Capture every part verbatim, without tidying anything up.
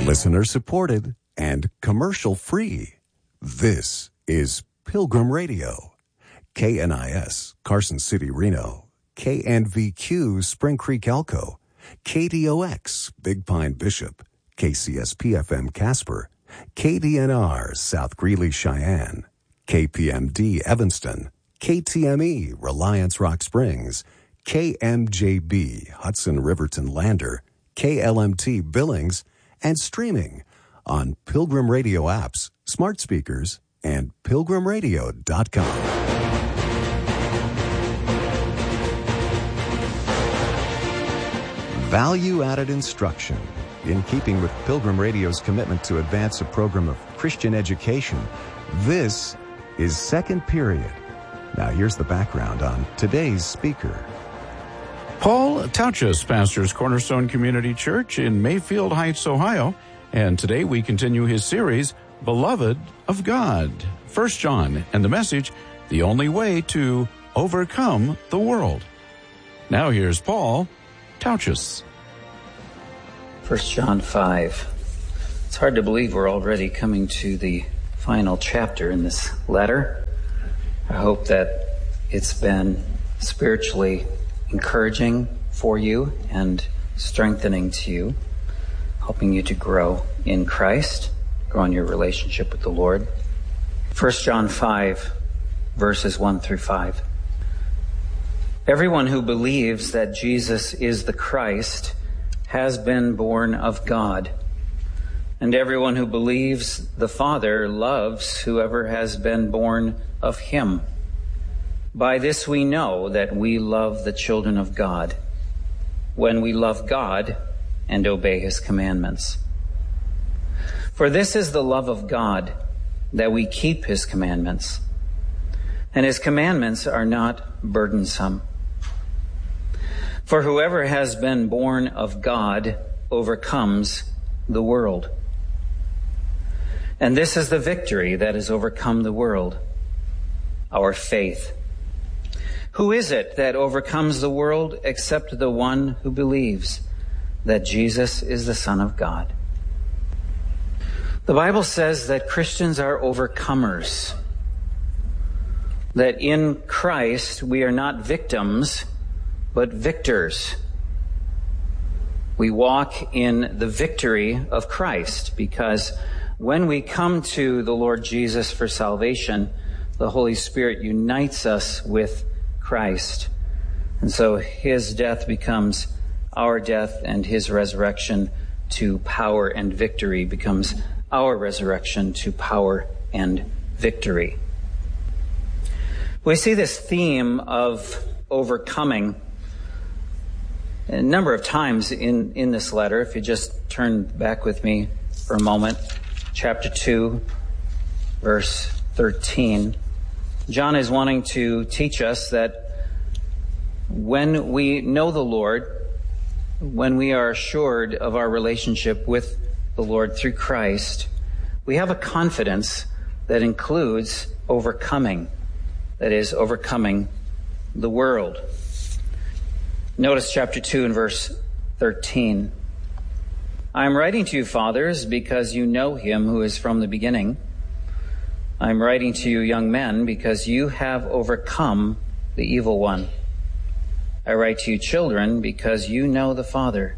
Listener supported and commercial free. This is Pilgrim Radio. K N I S, Carson City, Reno. K N V Q, Spring Creek, Elko. K D O X, Big Pine, Bishop. K C S P F M, Casper. K D N R, South Greeley, Cheyenne. K P M D, Evanston. K T M E, Reliance, Rock Springs. K M J B, Hudson, Riverton, Lander. K L M T, Billings. And streaming on Pilgrim Radio apps, smart speakers, and pilgrim radio dot com. Value-added instruction. In keeping with Pilgrim Radio's commitment to advance a program of Christian education, this is Second Period. Now here's the background on today's speaker. Paul Tauchus pastors Cornerstone Community Church in Mayfield Heights, Ohio, and today we continue his series, Beloved of God, First John, and the message, The Only Way to Overcome the World. Now here's Paul Tauchus. First John five. It's hard to believe we're already coming to the final chapter in this letter. I hope that it's been spiritually encouraging for you and strengthening to you, helping you to grow in Christ, grow in your relationship with the Lord. First John five, verses one through five. Everyone who believes that Jesus is the Christ has been born of God, and everyone who believes the Father loves whoever has been born of him. By this we know that we love the children of God, when we love God and obey his commandments. For this is the love of God, that we keep his commandments, and his commandments are not burdensome. For whoever has been born of God overcomes the world. And this is the victory that has overcome the world, our faith. Who is it that overcomes the world except the one who believes that Jesus is the Son of God? The Bible says that Christians are overcomers, that in Christ we are not victims, but victors. We walk in the victory of Christ because when we come to the Lord Jesus for salvation, the Holy Spirit unites us with Christ. And so his death becomes our death, and his resurrection to power and victory becomes our resurrection to power and victory. We see this theme of overcoming a number of times in, in this letter. If you just turn back with me for a moment, chapter two, verse thirteen. John is wanting to teach us that when we know the Lord, when we are assured of our relationship with the Lord through Christ, we have a confidence that includes overcoming, that is, overcoming the world. Notice chapter two and verse thirteen. I am writing to you, fathers, because you know him who is from the beginning. I am writing to you, young men, because you have overcome the evil one. I write to you, children, because you know the Father.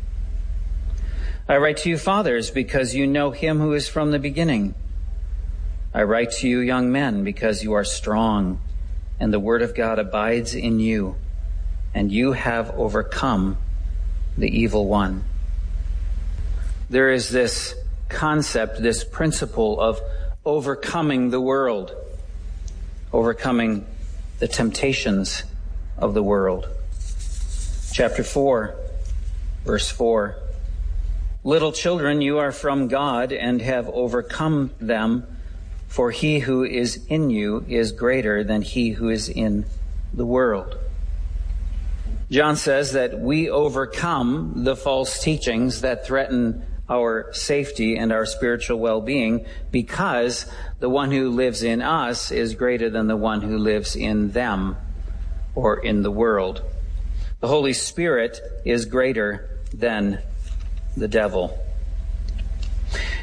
I write to you, fathers, because you know him who is from the beginning. I write to you, young men, because you are strong, and the word of God abides in you, and you have overcome the evil one. There is this concept, this principle of overcoming the world, overcoming the temptations of the world. Chapter four, verse four. Little children, you are from God and have overcome them, for he who is in you is greater than he who is in the world. John says that we overcome the false teachings that threaten our safety and our spiritual well-being because the one who lives in us is greater than the one who lives in them or in the world. The Holy Spirit is greater than the devil.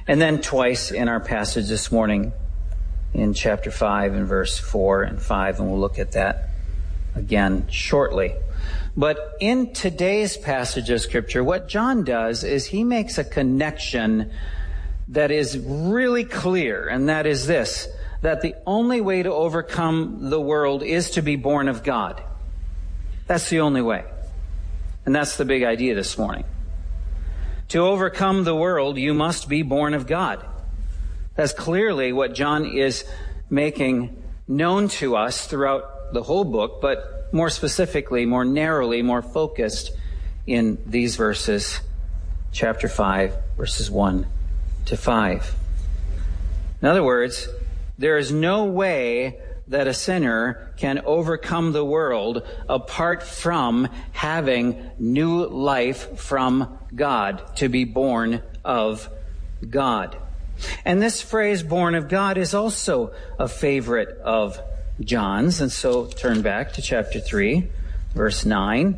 And then twice in our passage this morning in chapter five and verse four and five, and we'll look at that again shortly. But in today's passage of Scripture, what John does is he makes a connection that is really clear, and that is this, that the only way to overcome the world is to be born of God. That's the only way. And that's the big idea this morning. To overcome the world, you must be born of God. That's clearly what John is making known to us throughout the whole book, but more specifically, more narrowly, more focused in these verses, chapter five, verses one to five. In other words, there is no way that a sinner can overcome the world apart from having new life from God, to be born of God. And this phrase, born of God, is also a favorite of John's. And so turn back to chapter three, verse nine.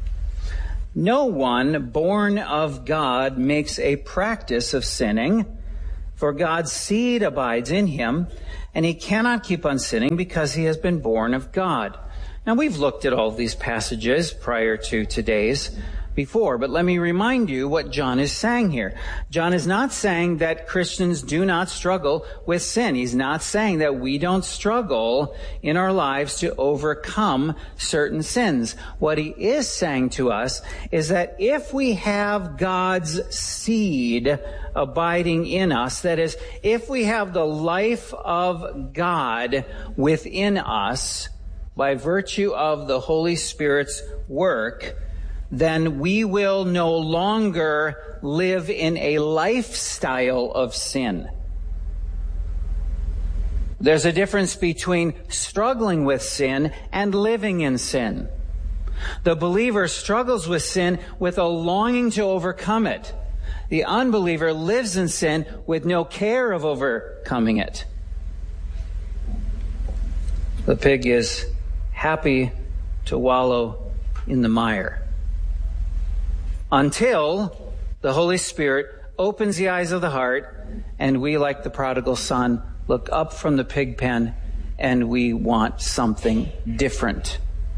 No one born of God makes a practice of sinning, for God's seed abides in him, and he cannot keep on sinning because he has been born of God. Now, we've looked at all of these passages prior to today's before, but let me remind you what John is saying here. John is not saying that Christians do not struggle with sin. He's not saying that we don't struggle in our lives to overcome certain sins. What he is saying to us is that if we have God's seed abiding in us, that is, if we have the life of God within us by virtue of the Holy Spirit's work, then we will no longer live in a lifestyle of sin. There's a difference between struggling with sin and living in sin. The believer struggles with sin with a longing to overcome it. The unbeliever lives in sin with no care of overcoming it. The pig is happy to wallow in the mire until the Holy Spirit opens the eyes of the heart and we, like the prodigal son, look up from the pig pen and we want something different.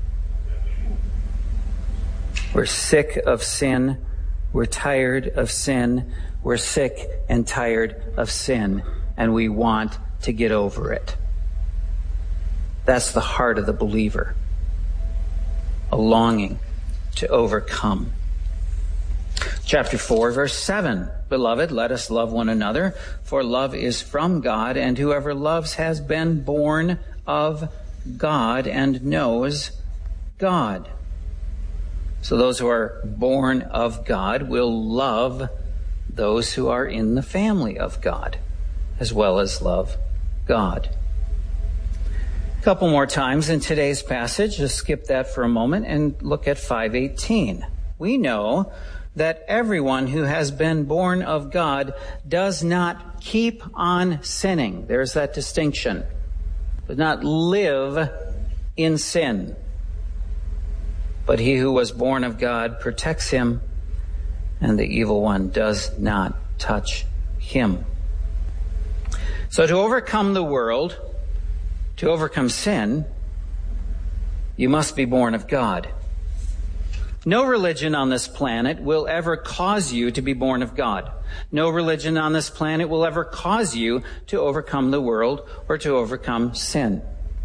We're sick of sin. We're tired of sin. We're sick and tired of sin, and we want to get over it. That's the heart of the believer, a longing to overcome. Chapter four, verse seven. Beloved, let us love one another, for love is from God, and whoever loves has been born of God and knows God. So those who are born of God will love those who are in the family of God, as well as love God. A couple more times in today's passage, just skip that for a moment and look at five eighteen. We know that everyone who has been born of God does not keep on sinning. There's that distinction. Does not live in sin. But he who was born of God protects him, and the evil one does not touch him. So to overcome the world, to overcome sin, you must be born of God. No religion on this planet will ever cause you to be born of God. No religion on this planet will ever cause you to overcome the world or to overcome sin.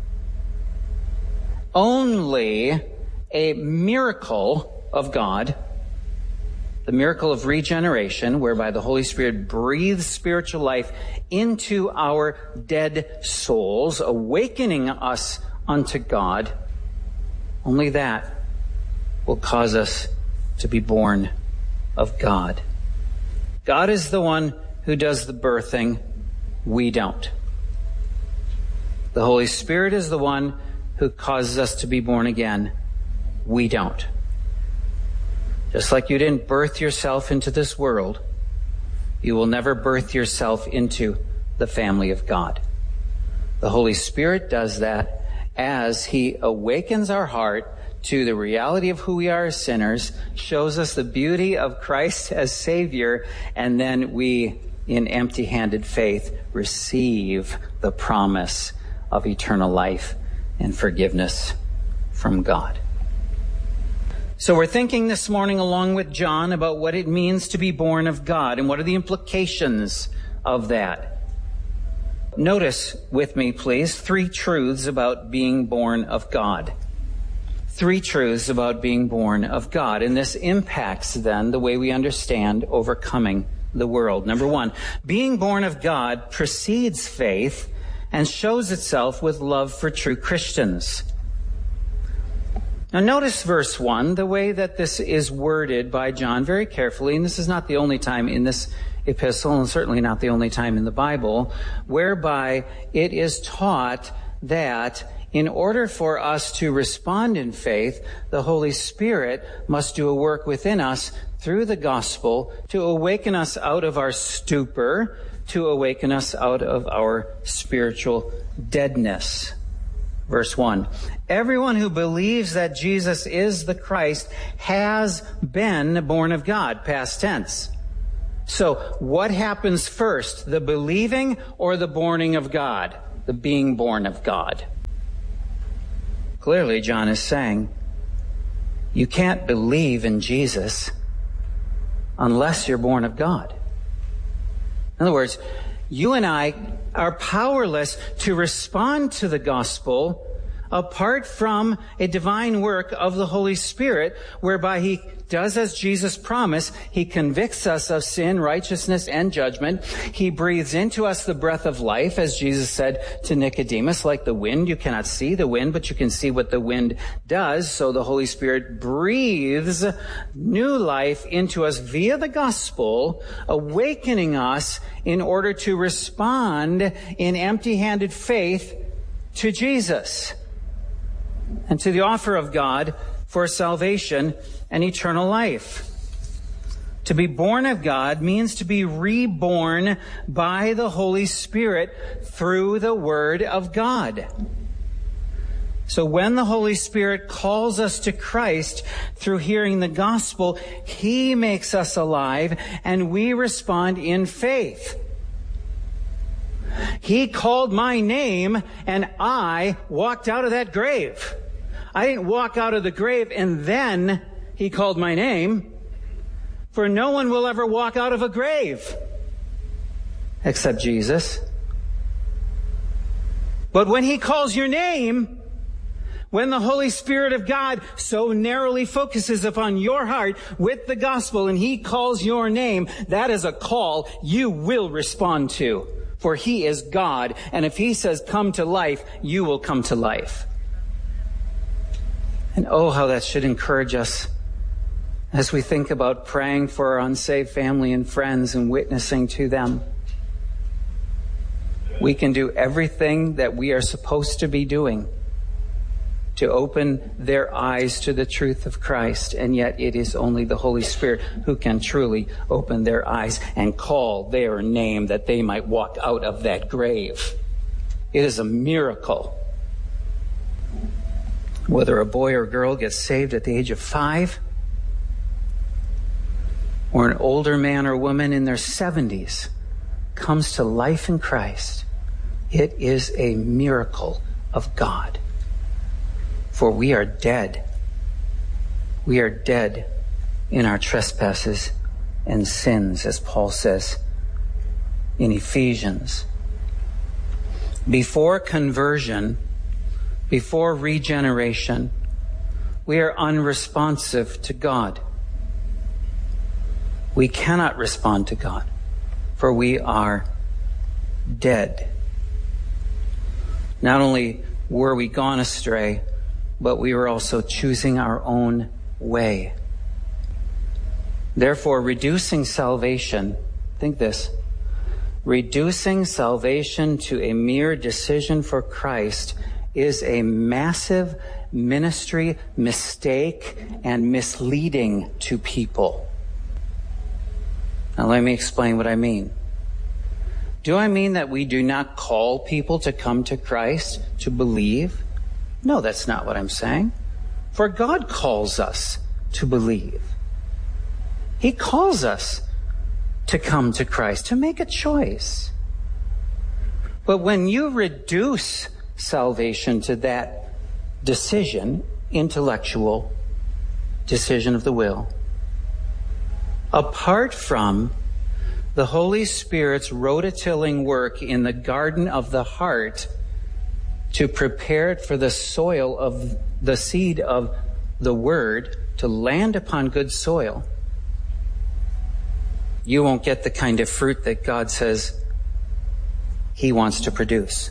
Only a miracle of God, the miracle of regeneration, whereby the Holy Spirit breathes spiritual life into our dead souls, awakening us unto God, only that will cause us to be born of God. God is the one who does the birthing. We don't. The Holy Spirit is the one who causes us to be born again. We don't. Just like you didn't birth yourself into this world, you will never birth yourself into the family of God. The Holy Spirit does that as he awakens our heart to the reality of who we are as sinners, shows us the beauty of Christ as Savior, and then we in empty-handed faith receive the promise of eternal life and forgiveness from God. So we're thinking this morning along with John about what it means to be born of God and what are the implications of that. Notice with me, please, three truths about being born of God. Three truths about being born of God. And this impacts then the way we understand overcoming the world. Number one, being born of God precedes faith and shows itself with love for true Christians. Now notice verse one, the way that this is worded by John very carefully, and this is not the only time in this epistle, and certainly not the only time in the Bible, whereby it is taught that in order for us to respond in faith, the Holy Spirit must do a work within us through the gospel to awaken us out of our stupor, to awaken us out of our spiritual deadness. Verse one, everyone who believes that Jesus is the Christ has been born of God, past tense. So what happens first, the believing or the borning of God, the being born of God? Clearly, John is saying, you can't believe in Jesus unless you're born of God. In other words, you and I are powerless to respond to the gospel apart from a divine work of the Holy Spirit, whereby he does as Jesus promised. He convicts us of sin, righteousness, and judgment. He breathes into us the breath of life, as Jesus said to Nicodemus, like the wind. You cannot see the wind, but you can see what the wind does. So the Holy Spirit breathes new life into us via the gospel, awakening us in order to respond in empty-handed faith to Jesus and to the offer of God for salvation and eternal life. To be born of God means to be reborn by the Holy Spirit through the Word of God. So when the Holy Spirit calls us to Christ through hearing the gospel, He makes us alive and we respond in faith. He called my name and I walked out of that grave. I didn't walk out of the grave and then He called my name. For no one will ever walk out of a grave except Jesus. But when He calls your name, when the Holy Spirit of God so narrowly focuses upon your heart with the gospel and He calls your name, that is a call you will respond to. For He is God, and if He says come to life, you will come to life. And oh, how that should encourage us as we think about praying for our unsaved family and friends and witnessing to them. We can do everything that we are supposed to be doing to open their eyes to the truth of Christ, and yet it is only the Holy Spirit who can truly open their eyes and call their name that they might walk out of that grave. It is a miracle. Whether a boy or girl gets saved at the age of five, or an older man or woman in their seventies comes to life in Christ, it is a miracle of God. For we are dead. We are dead in our trespasses and sins, as Paul says in Ephesians. Before conversion, before regeneration, we are unresponsive to God. We cannot respond to God, for we are dead. Not only were we gone astray, but we were also choosing our own way. Therefore, reducing salvation, think this, reducing salvation to a mere decision for Christ is a massive ministry mistake and misleading to people. Now let me explain what I mean. Do I mean that we do not call people to come to Christ, to believe? No, that's not what I'm saying. For God calls us to believe. He calls us to come to Christ, to make a choice. But when you reduce salvation to that decision, intellectual decision of the will, apart from the Holy Spirit's rototilling work in the garden of the heart to prepare it for the soil of the seed of the Word to land upon good soil, you won't get the kind of fruit that God says He wants to produce.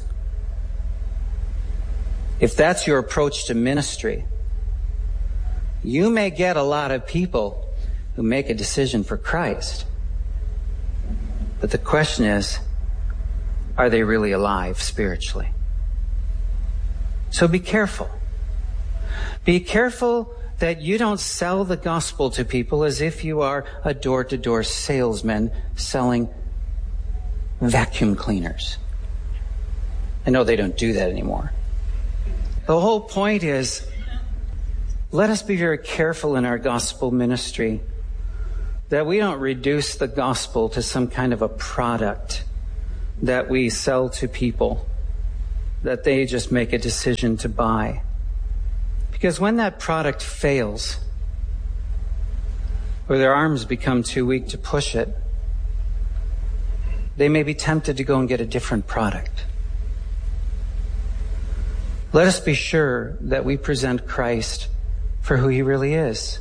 If that's your approach to ministry, you may get a lot of people who make a decision for Christ. But the question is, are they really alive spiritually? So be careful. Be careful that you don't sell the gospel to people as if you are a door-to-door salesman selling vacuum cleaners. I know they don't do that anymore. The whole point is, let us be very careful in our gospel ministry that we don't reduce the gospel to some kind of a product that we sell to people, that they just make a decision to buy. Because when that product fails, or their arms become too weak to push it, they may be tempted to go and get a different product. Let us be sure that we present Christ for who He really is.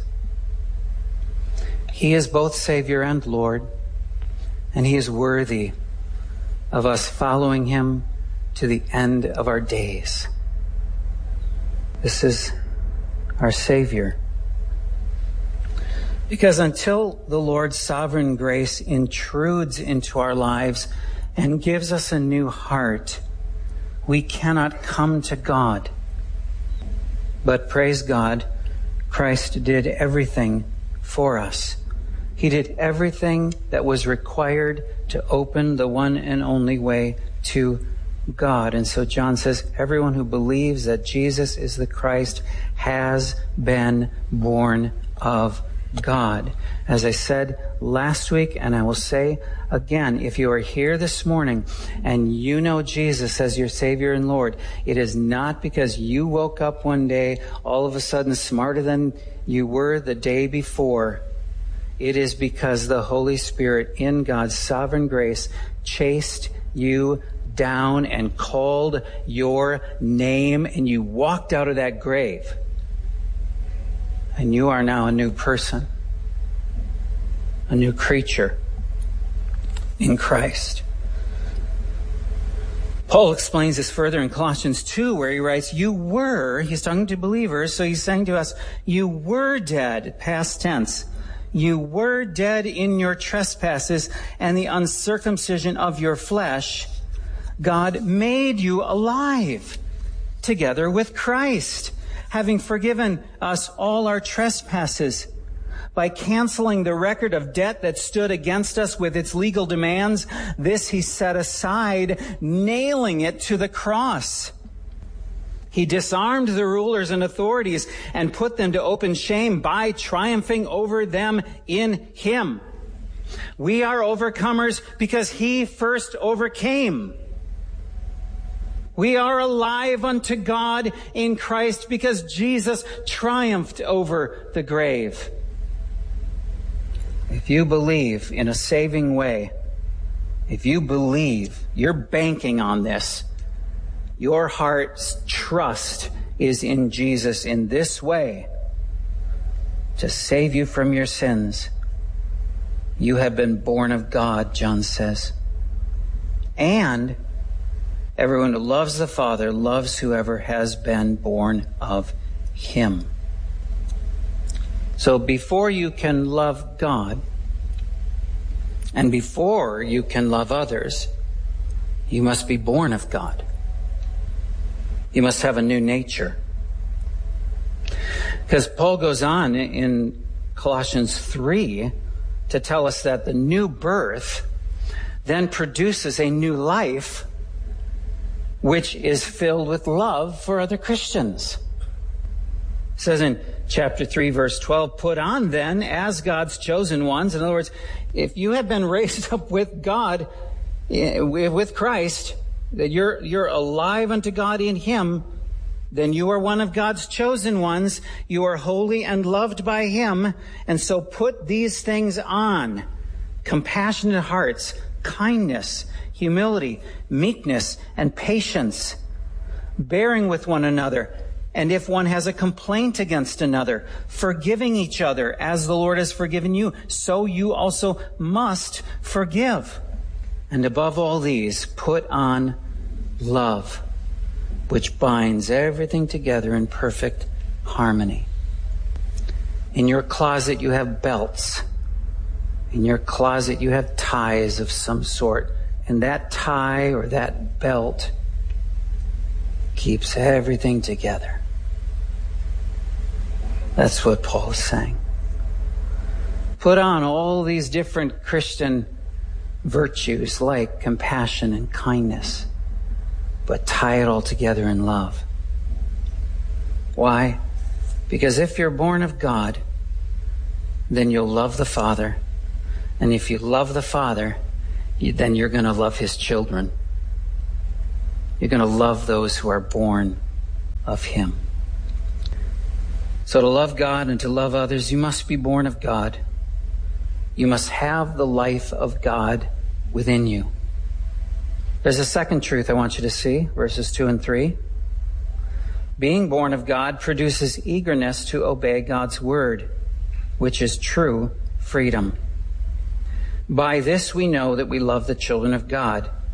He is both Savior and Lord, and He is worthy of us following Him to the end of our days. This is our Savior. Because until the Lord's sovereign grace intrudes into our lives and gives us a new heart, we cannot come to God. But praise God, Christ did everything for us. He did everything that was required to open the one and only way to God. And so John says, everyone who believes that Jesus is the Christ has been born of God. As I said last week, and I will say again, if you are here this morning and you know Jesus as your Savior and Lord, it is not because you woke up one day all of a sudden smarter than you were the day before. It is because the Holy Spirit in God's sovereign grace chased you down and called your name, and you walked out of that grave. And you are now a new person, a new creature in Christ. Paul explains this further in Colossians two, where he writes, you were, he's talking to believers, so he's saying to us, you were dead, past tense. You were dead in your trespasses and the uncircumcision of your flesh. God made you alive together with Christ, having forgiven us all our trespasses by canceling the record of debt that stood against us with its legal demands. This He set aside, nailing it to the cross. He disarmed the rulers and authorities and put them to open shame by triumphing over them in Him. We are overcomers because He first overcame. We are alive unto God in Christ because Jesus triumphed over the grave. If you believe in a saving way, if you believe, you're banking on this, your heart's trust is in Jesus in this way to save you from your sins. You have been born of God, John says. And everyone who loves the Father loves whoever has been born of Him. So before you can love God, and before you can love others, you must be born of God. You must have a new nature. Because Paul goes on in Colossians three to tell us that the new birth then produces a new life which is filled with love for other Christians. It says in chapter three, verse twelve, put on then as God's chosen ones. In other words, if you have been raised up with God, with Christ, that you're, you're alive unto God in Him, then you are one of God's chosen ones. You are holy and loved by Him. And so put these things on: compassionate hearts, kindness, humility, meekness, and patience, bearing with one another. And if one has a complaint against another, forgiving each other as the Lord has forgiven you, so you also must forgive. And above all these, put on love, which binds everything together in perfect harmony. In your closet you have belts. In your closet you have ties of some sort. And that tie or that belt keeps everything together. That's what Paul is saying. Put on all these different Christian virtues like compassion and kindness, but tie it all together in love. Why? Because if you're born of God, then you'll love the Father. And if you love the Father, you, then you're going to love His children. You're going to love those who are born of Him. So to love God and to love others, you must be born of God. You must have the life of God within you. There's a second truth I want you to see, verses two and three. Being born of God produces eagerness to obey God's word, which is true freedom. By this we know that we love the children of God,